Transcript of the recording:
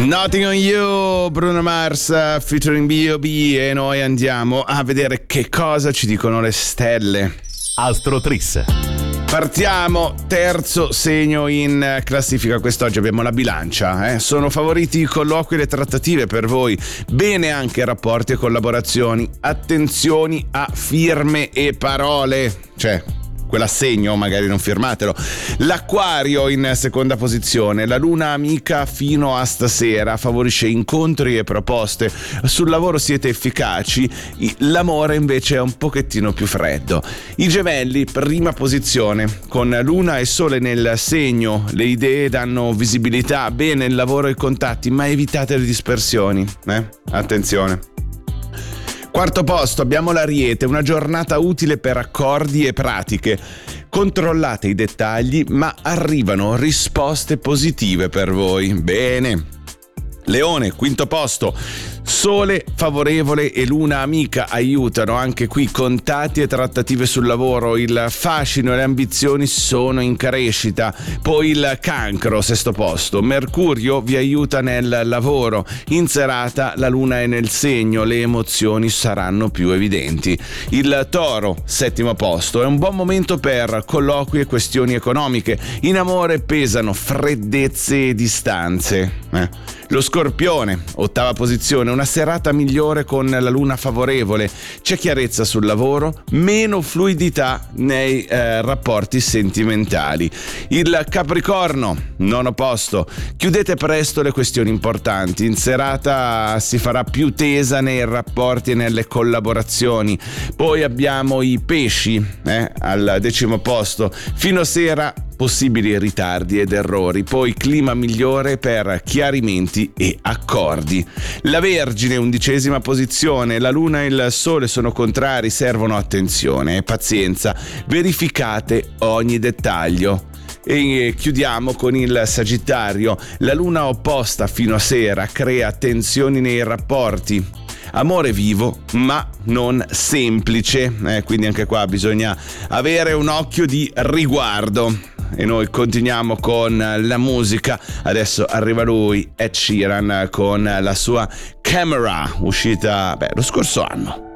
Nothing on You, Bruno Mars featuring B.O.B. e noi andiamo a vedere che cosa ci dicono le stelle. Astro Tris. Partiamo, terzo segno in classifica quest'oggi, abbiamo la bilancia. Sono favoriti i colloqui e le trattative per voi, bene anche rapporti e collaborazioni. Attenzioni a firme e parole, quell'assegno magari non firmatelo. L'Acquario in seconda posizione, la luna amica fino a stasera, favorisce incontri e proposte. Sul lavoro siete efficaci, l'amore invece è un pochettino più freddo. I Gemelli, prima posizione, con luna e sole nel segno, le idee danno visibilità, bene il lavoro e i contatti, ma evitate le dispersioni, attenzione. Quarto posto, abbiamo l'Ariete, una giornata utile per accordi e pratiche. Controllate i dettagli, ma arrivano risposte positive per voi. Bene. Leone, quinto posto. Sole favorevole e luna amica aiutano anche qui contatti e trattative sul lavoro. Il fascino e le ambizioni sono in crescita. Poi il Cancro, sesto posto. Mercurio vi aiuta nel lavoro. In serata la luna è nel segno, le emozioni saranno più evidenti. Il Toro, settimo posto. È un buon momento per colloqui e questioni economiche. In amore pesano freddezze e distanze. Lo Scorpione, ottava posizione, una serata migliore con la luna favorevole, c'è chiarezza sul lavoro, meno fluidità nei rapporti sentimentali. Il Capricorno, nono posto, chiudete presto le questioni importanti, in serata si farà più tesa nei rapporti e nelle collaborazioni. Poi abbiamo i Pesci, al decimo posto, fino a sera possibili ritardi ed errori, poi clima migliore per chiarimenti e accordi. La Vergine, undicesima posizione, la luna e il sole sono contrari, servono attenzione e pazienza, verificate ogni dettaglio. E chiudiamo con il Sagittario, la luna opposta fino a sera crea tensioni nei rapporti. Amore vivo ma non semplice, quindi anche qua bisogna avere un occhio di riguardo. E noi continuiamo con la musica. Adesso arriva lui, Ed Sheeran, con la sua Camera, uscita lo scorso anno.